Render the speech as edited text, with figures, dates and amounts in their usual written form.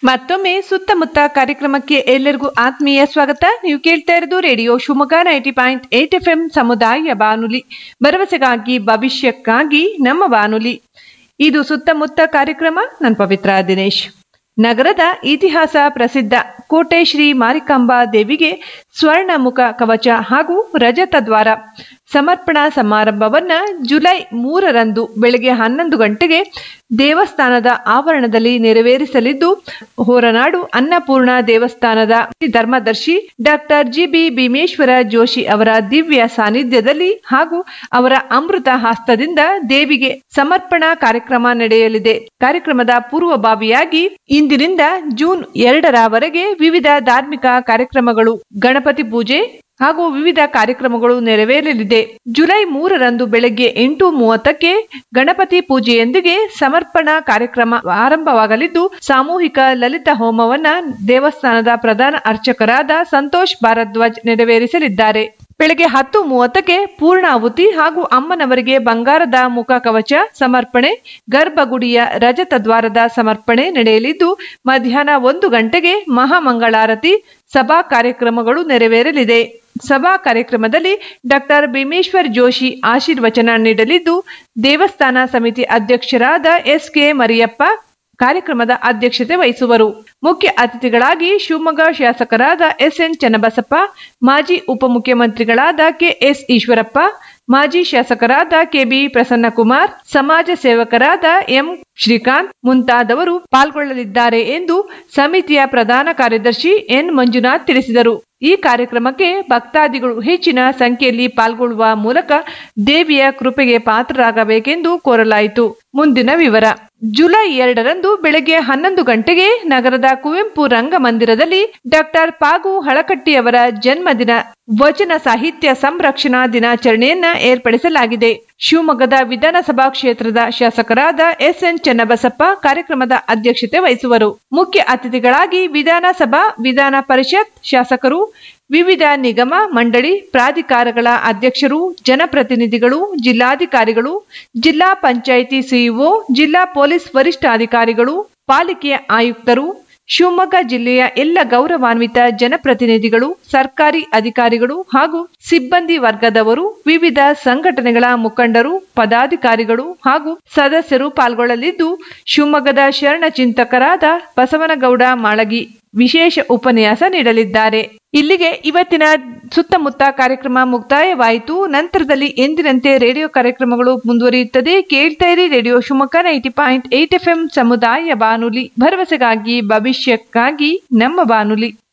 ಮತ್ತೊಮ್ಮೆ ಸುತ್ತಮುತ್ತ ಕಾರ್ಯಕ್ರಮಕ್ಕೆ ಎಲ್ಲರಿಗೂ ಆತ್ಮೀಯ ಸ್ವಾಗತ. ನೀವು ಕೇಳ್ತಾ ಇರೋದು ರೇಡಿಯೋ ಶಿವಮೊಗ್ಗ 90.8 FM ಸಮುದಾಯ ಬಾನುಲಿ, ಭರವಸೆಗಾಗಿ ಭವಿಷ್ಯಕ್ಕಾಗಿ ನಮ್ಮ ಬಾನುಲಿ. ಇದು ಸುತ್ತಮುತ್ತ ಕಾರ್ಯಕ್ರಮ. ನಾನು ಪವಿತ್ರ ದಿನೇಶ್. ನಗರದ ಇತಿಹಾಸ ಪ್ರಸಿದ್ಧ ಕೋಟೆ ಶ್ರೀ ಮಾರಿಕಾಂಬಾ ದೇವಿಗೆ ಸ್ವರ್ಣ ಮುಖ ಕವಚ ಹಾಗೂ ರಜತ ದ್ವಾರ ಸಮರ್ಪಣಾ ಸಮಾರಂಭವನ್ನ ಜುಲೈ 3ರಂದು ಬೆಳಗ್ಗೆ 11 ಗಂಟೆಗೆ ದೇವಸ್ಥಾನದ ಆವರಣದಲ್ಲಿ ನೆರವೇರಿಸಲಿದ್ದು, ಹೊರನಾಡು ಅನ್ನಪೂರ್ಣ ದೇವಸ್ಥಾನದ ಧರ್ಮದರ್ಶಿ ಡಾಕ್ಟರ್ ಜಿಬಿ ಭೀಮೇಶ್ವರ ಜೋಶಿ ಅವರ ದಿವ್ಯ ಸಾನ್ನಿಧ್ಯದಲ್ಲಿ ಹಾಗೂ ಅವರ ಅಮೃತ ಹಸ್ತದಿಂದ ದೇವಿಗೆ ಸಮರ್ಪಣಾ ಕಾರ್ಯಕ್ರಮ ನಡೆಯಲಿದೆ. ಕಾರ್ಯಕ್ರಮದ ಪೂರ್ವಭಾವಿಯಾಗಿ ಇಂದಿನಿಂದ ಜೂನ್ 2ರವರೆಗೆ ವಿವಿಧ ಧಾರ್ಮಿಕ ಕಾರ್ಯಕ್ರಮಗಳು, ಗಣಪತಿ ಪೂಜೆ ಹಾಗೂ ವಿವಿಧ ಕಾರ್ಯಕ್ರಮಗಳು ನೆರವೇರಲಿದೆ. ಜುಲೈ 3ರಂದು ಬೆಳಗ್ಗೆ 8:30ಕ್ಕೆ ಗಣಪತಿ ಪೂಜೆಯೊಂದಿಗೆ ಸಮರ್ಪಣಾ ಕಾರ್ಯಕ್ರಮ ಆರಂಭವಾಗಲಿದ್ದು, ಸಾಮೂಹಿಕ ಲಲಿತ ಹೋಮವನ್ನ ದೇವಸ್ಥಾನದ ಪ್ರಧಾನ ಅರ್ಚಕರಾದ ಸಂತೋಷ್ ಭಾರದ್ವಾಜ್ ನೆರವೇರಿಸಲಿದ್ದಾರೆ. ಬೆಳಗ್ಗೆ 10:30ಕ್ಕೆ ಪೂರ್ಣಾಹುತಿ ಹಾಗೂ ಅಮ್ಮನವರಿಗೆ ಬಂಗಾರದ ಮುಖ ಕವಚ ಸಮರ್ಪಣೆ, ಗರ್ಭಗುಡಿಯ ರಜತ ದ್ವಾರದ ಸಮರ್ಪಣೆ ನಡೆಯಲಿದ್ದು, ಮಧ್ಯಾಹ್ನ 1 ಗಂಟೆಗೆ ಮಹಾಮಂಗಳಾರತಿ ಸಭಾ ಕಾರ್ಯಕ್ರಮಗಳು ನೆರವೇರಲಿದೆ. ಸಭಾ ಕಾರ್ಯಕ್ರಮದಲ್ಲಿ ಡಾಕ್ಟರ್ ಭೀಮೇಶ್ವರ್ ಜೋಶಿ ಆಶೀರ್ವಚನ ನೀಡಲಿದ್ದು, ದೇವಸ್ಥಾನ ಸಮಿತಿ ಅಧ್ಯಕ್ಷರಾದ SK ಮರಿಯಪ್ಪ ಕಾರ್ಯಕ್ರಮದ ಅಧ್ಯಕ್ಷತೆ ವಹಿಸುವರು. ಮುಖ್ಯ ಅತಿಥಿಗಳಾಗಿ ಶಿವಮೊಗ್ಗ ಶಾಸಕರಾದ SN ಚನ್ನಬಸಪ್ಪ, ಮಾಜಿ ಉಪಮುಖ್ಯಮಂತ್ರಿಗಳಾದ KS ಈಶ್ವರಪ್ಪ, ಮಾಜಿ ಶಾಸಕರಾದ KB ಪ್ರಸನ್ನಕುಮಾರ್, ಸಮಾಜ ಸೇವಕರಾದ M ಶ್ರೀಕಾಂತ್ ಮುಂತಾದವರು ಪಾಲ್ಗೊಳ್ಳಲಿದ್ದಾರೆ ಎಂದು ಸಮಿತಿಯ ಪ್ರಧಾನ ಕಾರ್ಯದರ್ಶಿ N ಮಂಜುನಾಥ್ ತಿಳಿಸಿದರು. ಈ ಕಾರ್ಯಕ್ರಮಕ್ಕೆ ಭಕ್ತಾದಿಗಳು ಹೆಚ್ಚಿನ ಸಂಖ್ಯೆಯಲ್ಲಿ ಪಾಲ್ಗೊಳ್ಳುವ ಮೂಲಕ ದೇವಿಯ ಕೃಪೆಗೆ ಪಾತ್ರರಾಗಬೇಕೆಂದು ಕೋರಲಾಯಿತು. ಮುಂದಿನ ವಿವರ. ಜುಲೈ 2ರಂದು ಬೆಳಗ್ಗೆ 11 ಗಂಟೆಗೆ ನಗರದ ಕುವೆಂಪು ರಂಗಮಂದಿರದಲ್ಲಿ ಡಾಕ್ಟರ್ ಪಾಗು ಹಳಕಟ್ಟಿಯವರ ಜನ್ಮದಿನ ವಚನ ಸಾಹಿತ್ಯ ಸಂರಕ್ಷಣಾ ದಿನಾಚರಣೆಯನ್ನ ಏರ್ಪಡಿಸಲಾಗಿದೆ. ಶಿವಮೊಗ್ಗದ ವಿಧಾನಸಭಾ ಕ್ಷೇತ್ರದ ಶಾಸಕರಾದ SN ಚನ್ನಬಸಪ್ಪ ಕಾರ್ಯಕ್ರಮದ ಅಧ್ಯಕ್ಷತೆ ವಹಿಸುವರು. ಮುಖ್ಯ ಅತಿಥಿಗಳಾಗಿ ವಿಧಾನಸಭಾ, ವಿಧಾನ ಪರಿಷತ್ ಶಾಸಕರು, ವಿವಿಧ ನಿಗಮ ಮಂಡಳಿ ಪ್ರಾಧಿಕಾರಗಳ ಅಧ್ಯಕ್ಷರು, ಜನಪ್ರತಿನಿಧಿಗಳು, ಜಿಲ್ಲಾಧಿಕಾರಿಗಳು, ಜಿಲ್ಲಾ ಪಂಚಾಯಿತಿ ಸಿಇಒ, ಜಿಲ್ಲಾ ಪೊಲೀಸ್ ವರಿಷ್ಠಾಧಿಕಾರಿಗಳು, ಪಾಲಿಕೆಯ ಆಯುಕ್ತರು, ಶಿವಮೊಗ್ಗ ಜಿಲ್ಲೆಯ ಎಲ್ಲ ಗೌರವಾನ್ವಿತ ಜನಪ್ರತಿನಿಧಿಗಳು, ಸರ್ಕಾರಿ ಅಧಿಕಾರಿಗಳು ಹಾಗೂ ಸಿಬ್ಬಂದಿ ವರ್ಗದವರು, ವಿವಿಧ ಸಂಘಟನೆಗಳ ಮುಖಂಡರು, ಪದಾಧಿಕಾರಿಗಳು ಹಾಗೂ ಸದಸ್ಯರು ಪಾಲ್ಗೊಳ್ಳಲಿದ್ದು, ಶಿವಮೊಗ್ಗದ ಶರಣ ಚಿಂತಕರಾದ ಬಸವನಗೌಡ ಮಾಳಗಿ ವಿಶೇಷ ಉಪನ್ಯಾಸ ನೀಡಲಿದ್ದಾರೆ. ಇಲ್ಲಿಗೆ ಇವತ್ತಿನ ಸುತ್ತಮುತ್ತ ಕಾರ್ಯಕ್ರಮ ಮುಕ್ತಾಯವಾಯಿತು. ನಂತರದಲ್ಲಿ ಎಂದಿನಂತೆ ರೇಡಿಯೋ ಕಾರ್ಯಕ್ರಮಗಳು ಮುಂದುವರಿಯುತ್ತದೆ. ಕೇಳ್ತಾ ಇರಿ ರೇಡಿಯೋ ಶಿವಮೊಗ್ಗ 90.8 FM ಸಮುದಾಯ ಬಾನುಲಿ, ಭರವಸೆಗಾಗಿ ಭವಿಷ್ಯಕ್ಕಾಗಿ ನಮ್ಮ ಬಾನುಲಿ.